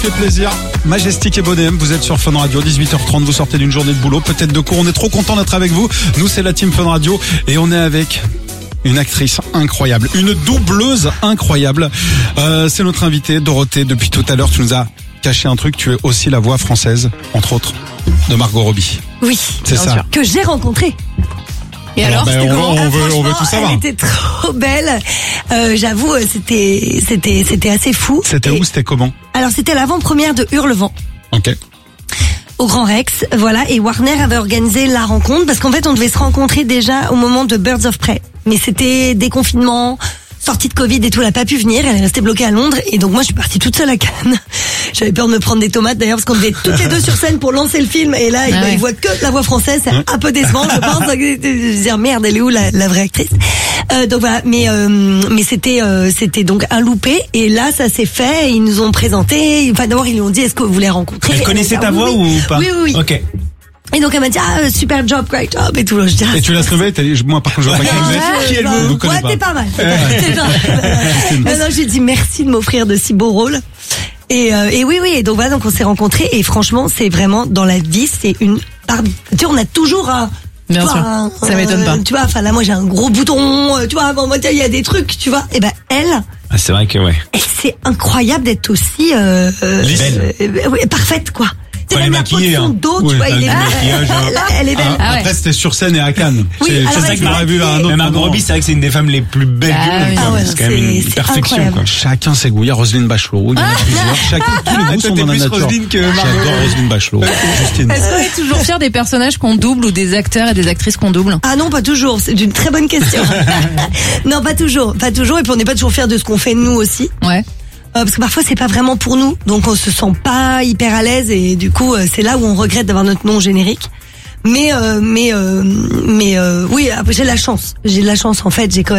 Fait plaisir, Majestic et Bonhomme, vous êtes sur Fun Radio, 18h30, vous sortez d'une journée de boulot, peut-être de cours, on est trop content d'être avec vous. Nous c'est la team Fun Radio et on est avec une actrice incroyable, une doubleuse incroyable. C'est notre invitée Dorothée. Depuis tout à l'heure, tu nous as caché un truc, tu es aussi la voix française, entre autres, de Margot Robbie. Oui, c'est ça. sûr. Que j'ai rencontrée. Et alors, on veut tout savoir. Elle était trop belle. J'avoue, c'était assez fou. C'était où, c'était comment? Alors, c'était l'avant-première de Hurlevent. Ok. Au Grand Rex, voilà. Et Warner avait organisé la rencontre parce qu'en fait, on devait se rencontrer déjà au moment de Birds of Prey. Mais c'était déconfinement, sortie de Covid et tout, elle a pas pu venir, elle est restée bloquée à Londres et donc moi je suis partie toute seule à Cannes. J'avais peur de me prendre des tomates d'ailleurs parce qu'on devait être toutes les deux sur scène pour lancer le film et là il voit que la voix française, c'est un peu décevant je pense. Je me disais merde, elle est où la vraie actrice. Donc voilà, mais c'était donc un loupé et là ça s'est fait, ils nous ont présenté, enfin d'abord ils lui ont dit est-ce que vous voulez rencontrer. Elle connaissait ta voix ou pas? Oui. Ok. Et donc elle m'a dit super job, great job et tout. Je dis, et tu l'as sauvé, t'as dit moi par contre je vois pas qui elle veut. Ouais, t'es pas mal. Non, j'ai dit merci de m'offrir de si beaux rôles. Et oui, et donc voilà, donc on s'est rencontrés et franchement, c'est vraiment dans la vie, c'est une Barbie. Tu sais, on a toujours bien sûr, ça m'étonne pas. Tu vois, enfin là, moi j'ai un gros bouton, tu vois, bon, moi il y a des trucs, tu vois. Et ben elle. C'est vrai que ouais. C'est incroyable d'être aussi parfaite quoi. C'est même la peau de son dos, tu vois, il est elle est belle. Après, c'était sur scène et à Cannes. Oui, c'est ça que j'aurais vu là un autre. Margot Robbie, c'est vrai que c'est une des femmes les plus belles du monde. Ouais, c'est quand même une perfection. Quoi. Chacun ses goûts. Il y a Roselyne Bachelot. Chacun, tous les goûts sont dans la nature. J'adore Roselyne Bachelot. Justine. Est-ce qu'on est toujours fiers des personnages qu'on double ou des acteurs et des actrices qu'on double? Ah non, pas toujours. C'est une très bonne question. Non, pas toujours. Et puis on n'est pas toujours fiers de ce qu'on fait nous aussi. Ouais. Parce que parfois c'est pas vraiment pour nous, donc on se sent pas hyper à l'aise et du coup c'est là où on regrette d'avoir notre nom générique. Mais oui, j'ai de la chance. J'ai de la chance en fait. J'ai quand même